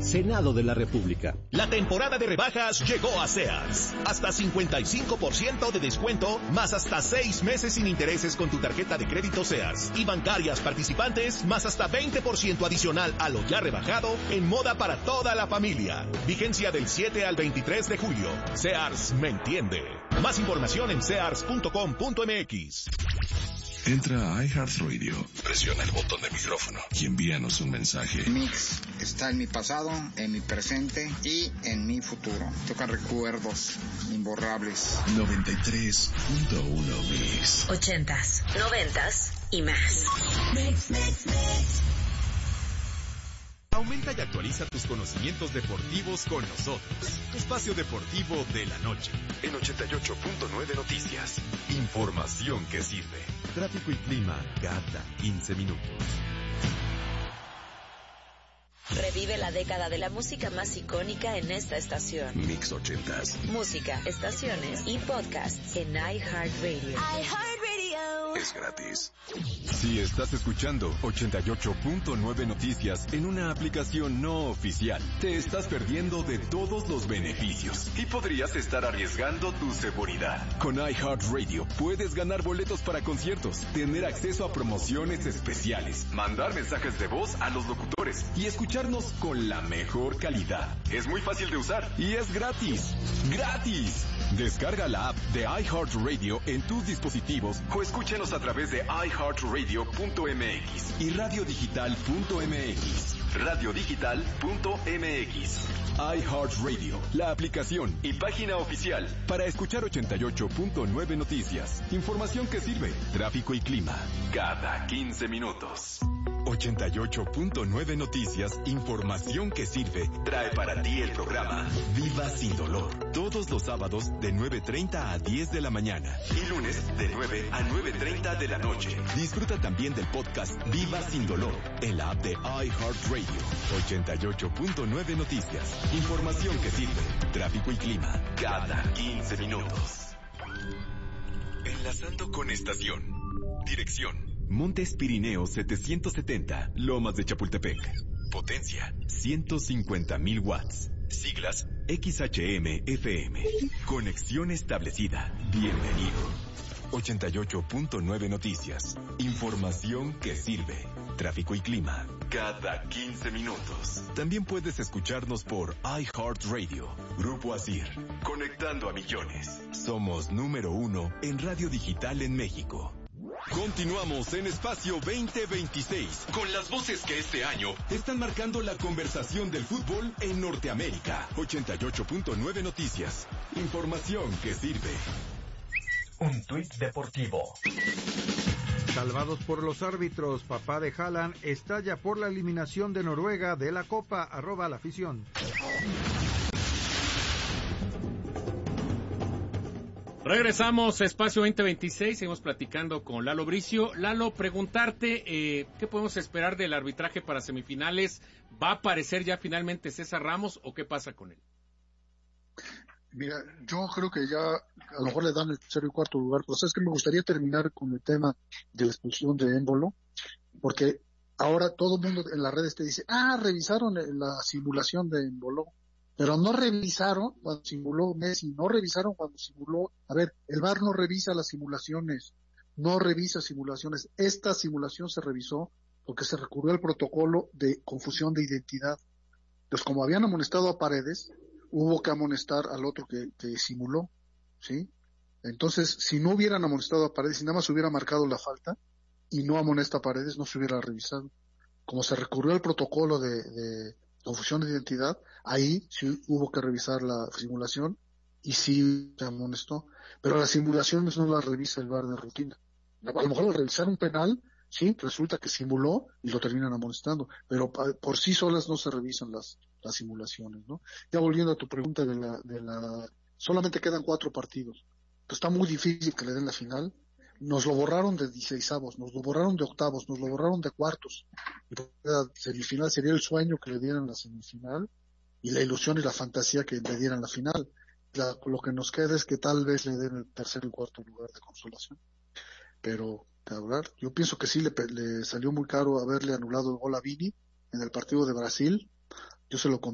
Senado de la República. La temporada de rebajas llegó a Sears. Hasta 55% de descuento, más hasta 6 meses sin intereses con tu tarjeta de crédito Sears. Y bancarias participantes, más hasta 20% adicional a lo ya rebajado en moda para toda la familia. Vigencia del 7 al 23 de julio. Sears me entiende. Más información en sears.com.mx. Entra a iHeartRadio, presiona el botón de micrófono y envíanos un mensaje. Mix está en mi pasado, en mi presente y en mi futuro. Toca recuerdos imborrables. 93.1 Mix. 80s, 90s y más. Mix, mix, mix. Aumenta y actualiza tus conocimientos deportivos con nosotros. Tu espacio deportivo de la noche. En 88.9 Noticias. Información que sirve. Tráfico y clima cada 15 minutos. Revive la década de la música más icónica en esta estación. Mix 80s. Música, estaciones y podcasts en iHeartRadio. iHeartRadio. Es gratis. Si estás escuchando 88.9 Noticias en una aplicación no oficial, te estás perdiendo de todos los beneficios y podrías estar arriesgando tu seguridad. Con iHeartRadio puedes ganar boletos para conciertos, tener acceso a promociones especiales, mandar mensajes de voz a los locutores y escucharnos con la mejor calidad. Es muy fácil de usar y es gratis. ¡Gratis! Descarga la app de iHeartRadio en tus dispositivos o escúchanos a través de iHeartRadio.mx y radiodigital.mx. Radiodigital.mx. iHeartRadio, la aplicación y página oficial para escuchar 88.9 Noticias. Información que sirve. Tráfico y clima cada 15 minutos. 88.9 Noticias, información que sirve, trae para ti el programa Viva Sin Dolor. Todos los sábados de 9:30 a 10 de la mañana y lunes de 9 a 9:30 de la noche. Disfruta también del podcast Viva Sin Dolor en la app de iHeartRadio. 88.9 Noticias, información que sirve, tráfico y clima cada 15 minutos. Enlazando con estación. Dirección Montes Pirineos 770, Lomas de Chapultepec. Potencia 150,000 watts. Siglas XHM-FM. Conexión establecida. Bienvenido. 88.9 Noticias. Información que sirve. Tráfico y clima cada 15 minutos. También puedes escucharnos por iHeartRadio. Grupo Asir. Conectando a millones. Somos número 1 en radio digital en México. Continuamos en Espacio 2026 con las voces que este año están marcando la conversación del fútbol en Norteamérica. 88.9 Noticias. Información que sirve. Un tuit deportivo. Salvados por los árbitros, papá de Haaland estalla por la eliminación de Noruega de la Copa. @la afición. Regresamos a Espacio 2026, seguimos platicando con Lalo Bricio. Lalo, preguntarte, ¿qué podemos esperar del arbitraje para semifinales? ¿Va a aparecer ya finalmente César Ramos o qué pasa con él? Mira, yo creo que ya a lo mejor le dan el tercero y cuarto lugar, pero sabes que me gustaría terminar con el tema de la expulsión de Embolo, porque ahora todo el mundo en las redes te dice, revisaron la simulación de Embolo. Pero no revisaron cuando simuló Messi, no revisaron cuando simuló... A ver, el VAR no revisa las simulaciones, no revisa simulaciones. Esta simulación se revisó porque se recurrió al protocolo de confusión de identidad. Entonces, como habían amonestado a Paredes, hubo que amonestar al otro que simuló, ¿sí? Entonces, si no hubieran amonestado a Paredes, si nada más hubiera marcado la falta y no amonesta a Paredes, no se hubiera revisado. Como se recurrió al protocolo de confusión de identidad, ahí sí hubo que revisar la simulación y sí se amonestó, pero las simulaciones no las revisa el VAR de rutina. A lo mejor al revisar un penal, sí, resulta que simuló y lo terminan amonestando, pero por sí solas no se revisan las simulaciones, ¿no? Ya volviendo a tu pregunta solamente quedan 4 partidos. Pues está muy difícil que le den la final. Nos lo borraron de 16avos, nos lo borraron de octavos, nos lo borraron de cuartos. Y la semifinal sería el sueño que le dieran la semifinal y la ilusión y la fantasía que le dieran la final. Lo que nos queda es que tal vez le den el tercer y cuarto lugar de consolación. Pero, de hablar, yo pienso que sí le salió muy caro haberle anulado el gol a Vini en el partido de Brasil. Yo se lo